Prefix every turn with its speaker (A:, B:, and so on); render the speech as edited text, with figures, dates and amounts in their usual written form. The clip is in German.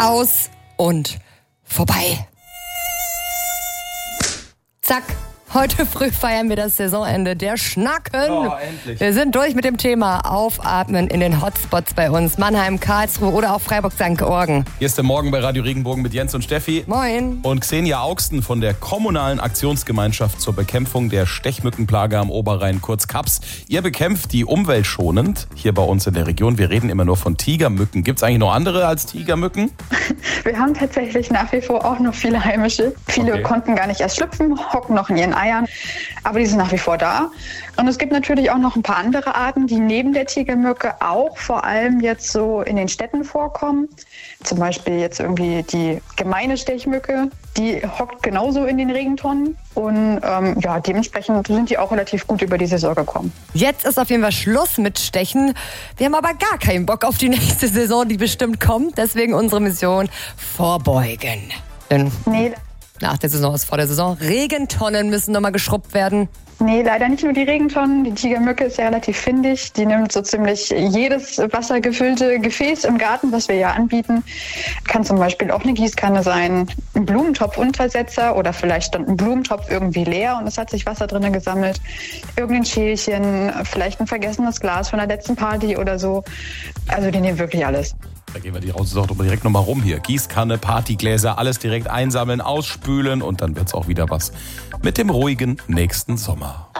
A: aus und vorbei. Zack. Heute früh feiern wir das Saisonende der Schnacken.
B: Oh, endlich.
A: Wir sind durch mit dem Thema Aufatmen in den Hotspots bei uns. Mannheim, Karlsruhe oder auch Freiburg-St. Georgen.
B: Hier ist der Morgen bei Radio Regenbogen mit Jens und Steffi.
A: Moin.
B: Und Xenia Augsten von der Kommunalen Aktionsgemeinschaft zur Bekämpfung der Stechmückenplage am Oberrhein, kurz KAPS. Ihr bekämpft die umweltschonend hier bei uns in der Region. Wir reden immer nur von Tigermücken. Gibt es eigentlich noch andere als Tigermücken?
C: Wir haben tatsächlich nach wie vor auch noch viele heimische. Viele konnten gar nicht erst schlüpfen, hocken noch in ihren Eiern, aber die sind nach wie vor da. Und es gibt natürlich auch noch ein paar andere Arten, die neben der Tigermücke auch vor allem jetzt so in den Städten vorkommen. Zum Beispiel jetzt irgendwie die gemeine Stechmücke, die hockt genauso in den Regentonnen. Und dementsprechend sind die auch relativ gut über die Saison gekommen.
A: Jetzt ist auf jeden Fall Schluss mit Stechen. Wir haben aber gar keinen Bock auf die nächste Saison, die bestimmt kommt. Deswegen unsere Mission: vorbeugen. Denn nach der Saison ist vor der Saison. Regentonnen müssen nochmal geschrubbt werden.
C: Nee, leider nicht nur die Regentonnen. Die Tigermücke ist ja relativ findig. Die nimmt so ziemlich jedes wassergefüllte Gefäß im Garten, was wir ja anbieten. Kann zum Beispiel auch eine Gießkanne sein, ein Blumentopfuntersetzer oder vielleicht stand ein Blumentopf irgendwie leer und es hat sich Wasser drin gesammelt. Irgendein Schälchen, vielleicht ein vergessenes Glas von der letzten Party oder so. Also die nehmen wirklich alles.
B: Da gehen wir direkt nochmal rum hier. Gießkanne, Partygläser, alles direkt einsammeln, ausspülen und dann wird's auch wieder was mit dem ruhigen nächsten Sommer.